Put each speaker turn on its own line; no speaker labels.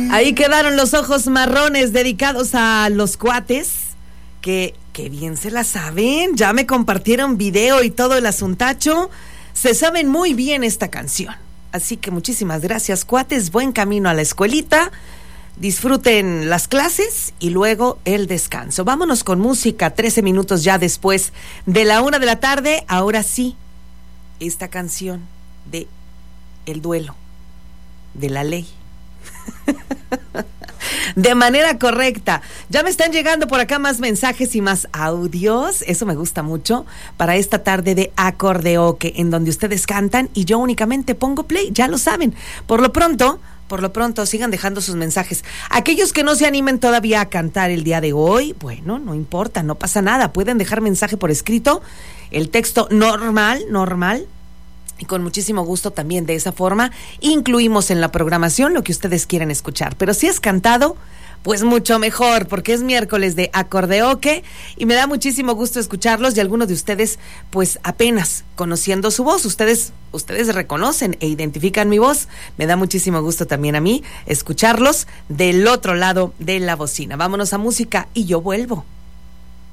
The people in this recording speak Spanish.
Ahí quedaron Los Ojos Marrones, dedicados a los cuates que bien se la saben. Ya me compartieron video y todo el asuntacho. Se saben muy bien esta canción. Así que muchísimas gracias, cuates. Buen camino a la escuelita. Disfruten las clases y luego el descanso. Vámonos con música, 13 minutos ya después de la 1 de la tarde. Ahora sí, esta canción de El Duelo, de la ley. De manera correcta. Ya me están llegando por acá más mensajes y más audios. Eso me gusta mucho para esta tarde de acordeoque, en donde ustedes cantan y yo únicamente pongo play, ya lo saben. Por lo pronto, sigan dejando sus mensajes. Aquellos que no se animen todavía a cantar el día de hoy, bueno, no importa, no pasa nada. Pueden dejar mensaje por escrito, el texto normal, y con muchísimo gusto también de esa forma incluimos en la programación lo que ustedes quieran escuchar. Pero si es cantado, pues mucho mejor, porque es miércoles de acordeoque y me da muchísimo gusto escucharlos, y algunos de ustedes pues apenas conociendo su voz, ustedes reconocen e identifican mi voz. Me da muchísimo gusto también a mí escucharlos del otro lado de la bocina. Vámonos a música y yo vuelvo.